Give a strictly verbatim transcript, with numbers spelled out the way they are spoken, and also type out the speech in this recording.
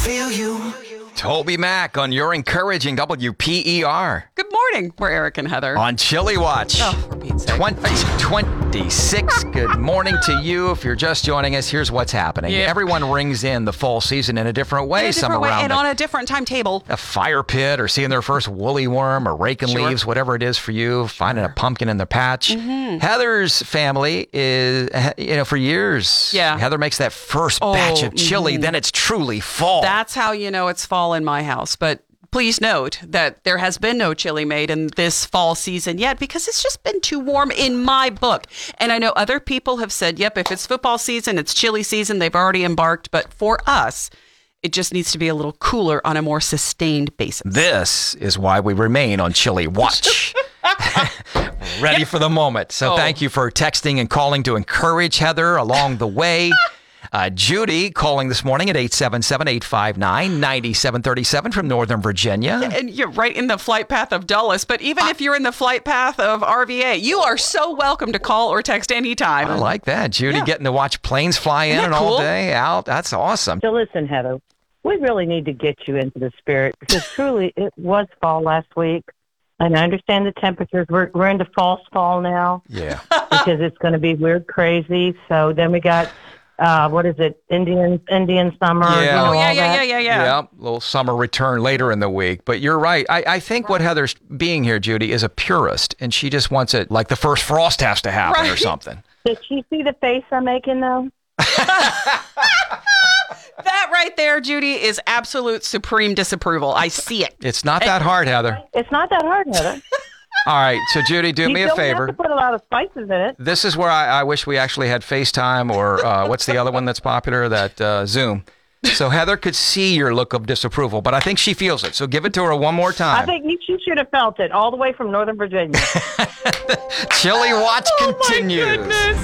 feel you. Toby Mack on Your Encouraging W P E R. Good morning. We're Eric and Heather. On Chili Watch. Oh, for Pete's sake. twenty twenty-six. Good morning to you. If you're just joining us, here's what's happening. Yeah. Everyone rings in the fall season in a different way. In a Some different way around and the- on a different timetable. a fire pit or seeing their first woolly worm or raking Sure. leaves, whatever it is for you, finding a pumpkin in the patch. Mm-hmm. Heather's family is, you know, for years, Yeah. Heather makes that first Oh, batch of chili, mhm. then it's truly fall. That's how you know it's fall in my house. But please note that there has been no chili made in this fall season yet because it's just been too warm in my book. And I know other people have said, yep, if it's football season, it's chili season, they've already embarked. But for us, it just needs to be a little cooler on a more sustained basis. This is why we remain on Chili Watch. Ready for the moment. So Oh. thank you for texting and calling to encourage Heather along the way. Uh, Judy calling this morning at eight seven seven, eight five nine, nine seven three seven from Northern Virginia. And you're right in the flight path of Dulles. But even if you're in the flight path of R V A, you are so welcome to call or text anytime. I like that. Judy Yeah. getting to watch planes fly in Isn't and that all cool? day out. That's awesome. So listen, Heather, we really need to get you into the spirit because truly it was fall last week. And I understand the temperatures. We're, we're into false fall now Yeah. because it's going to be weird, crazy. So then we got, uh, what is it, Indian Indian summer. Yeah. you know, Oh, yeah, all yeah, that. yeah, yeah, yeah. Yep, little summer return later in the week. But you're right. I, I think what Heather's being here, Judy, is a purist, and she just wants it like the first frost has to happen or Right. something. Did she see the face I'm making, though? That right there, Judy, is absolute supreme disapproval. I see it. It's not that hard, Heather. It's not that hard, Heather. All right, so Judy, do you me a don't favor. have to put a lot of spices in it. This is where I, I wish we actually had FaceTime or uh, what's the other one that's popular? That uh, Zoom. So Heather could see your look of disapproval, but I think she feels it. So give it to her one more I time. think you, she should have felt it all the way from Northern Virginia. Chili Watch Oh, my continues. goodness.